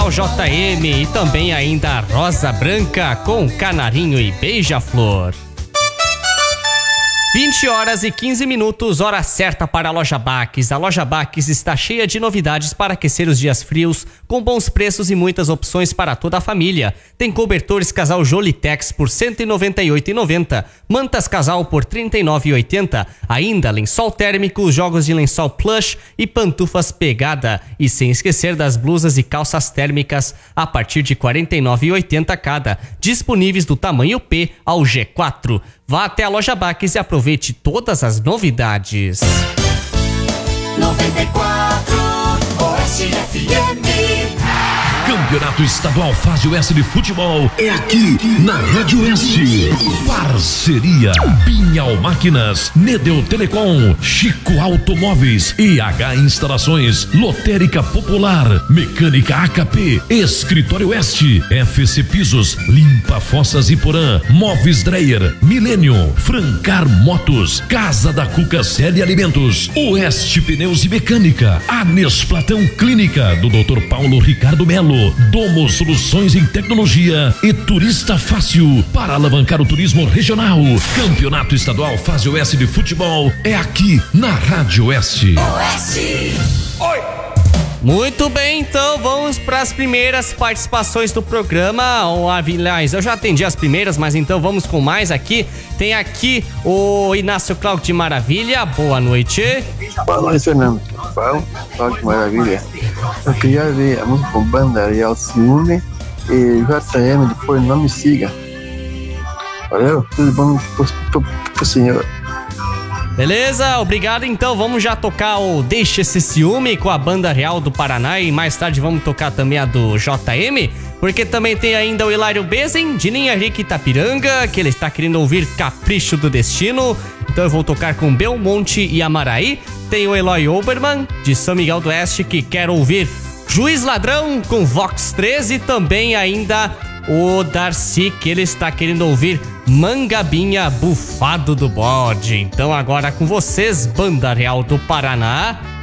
JM e também ainda a Rosa Branca com Canarinho e Beija-Flor. 20h15, hora certa para a Loja Baques. A Loja Baques está cheia de novidades para aquecer os dias frios, com bons preços e muitas opções para toda a família. Tem cobertores casal Jolitex por R$ 198,90, mantas casal por R$ 39,80, ainda lençol térmico, jogos de lençol plush e pantufas pegada. E sem esquecer das blusas e calças térmicas a partir de R$ 49,80 cada, disponíveis do tamanho P ao G4. Vá até a Loja Baques e aproveite todas as novidades. 94 Oeste FM. Campeonato Estadual Fase Oeste de Futebol é aqui na Rádio Oeste. Parceria Pinhal Máquinas, Nedel Telecom, Chico Automóveis, EH Instalações, Lotérica Popular, Mecânica AKP, Escritório Oeste, FC Pisos, Limpa Fossas e Porã, Móveis Dreyer, Milênio, Francar Motos, Casa da Cuca Série Alimentos, Oeste Pneus e Mecânica, Anes Platão Clínica do Dr. Paulo Ricardo Melo, Domo Soluções em Tecnologia e Turista Fácil para alavancar o turismo regional. Campeonato Estadual Fase Oeste de Futebol é aqui na Rádio Oeste. Oeste. Oi. Muito bem, então vamos para as primeiras participações do programa. Aliás, eu já atendi as primeiras, mas então vamos com mais aqui. Tem aqui o Inácio Cláudio de Maravilha. Boa noite. Boa noite, Fernando. Fala, Cláudio de Maravilha. Eu queria ver a música com Banda Real Ciúme e JM, depois Não Me Siga. Valeu, tudo bom pro senhor. Beleza, obrigado. Então vamos já tocar o Deixa Esse Ciúme com a Banda Real do Paraná e mais tarde vamos tocar também a do JM, porque também tem ainda o Hilário Bezen, de Ninha Rica Itapiranga, que ele está querendo ouvir Capricho do Destino. Então eu vou tocar com Belmonte e Amaraí. Tem o Eloy Oberman, de São Miguel do Oeste, que quer ouvir Juiz Ladrão com Vox 13 e também ainda o Darcy, que ele está querendo ouvir Mangabinha Bufado do Bode. Então agora com vocês, Banda Real do Paraná,